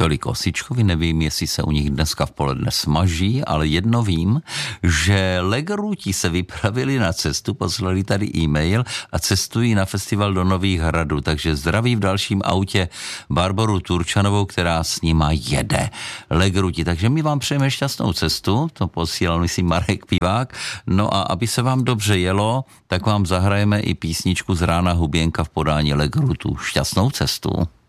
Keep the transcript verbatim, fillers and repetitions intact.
Viktorii Kosičkovi, nevím, jestli se u nich dneska v poledne smaží, ale jedno vím, že Legruti se vypravili na cestu, poslali tady e-mail a cestují na festival do Nových Hradů, takže zdraví v dalším autě Barboru Turčanovou, která s nima jede. Legruti, takže my vám přejeme šťastnou cestu, to posílal myslím Marek Pivák, no a aby se vám dobře jelo, tak vám zahrajeme i písničku z Rána Huběnka v podání Legrutů. Šťastnou cestu.